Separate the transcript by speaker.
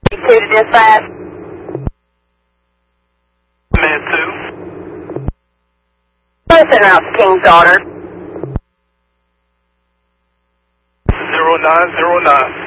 Speaker 1: 2 to dispatch.
Speaker 2: Command 2.
Speaker 1: Listen out, King's Daughter.
Speaker 2: 0909.